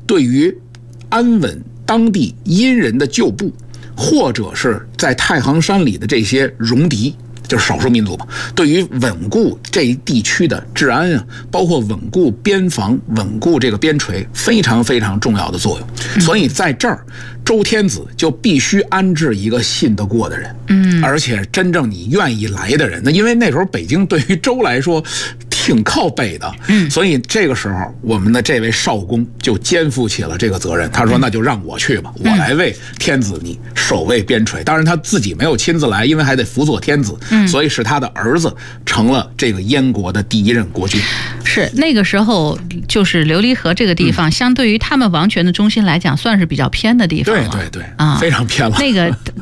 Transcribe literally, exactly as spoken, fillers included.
对于安稳当地殷人的旧部，或者是在太行山里的这些戎狄，就是少数民族嘛，对于稳固这一地区的治安啊，包括稳固边防、稳固这个边陲，非常非常重要的作用。所以在这儿，周天子就必须安置一个信得过的人，嗯，而且真正你愿意来的人。那因为那时候北京对于周来说挺靠北的，嗯，所以这个时候我们的这位少公就肩负起了这个责任。他说：“那就让我去吧，我来为天子你守卫边陲。”当然他自己没有亲自来，因为还得辅佐天子，嗯，所以是他的儿子成了这个燕国的第一任国君。 是那个时候，就是琉璃河这个地方，嗯、相对于他们王权的中心来讲，算是比较偏的地方了。 对对对，啊，非常偏了。 那个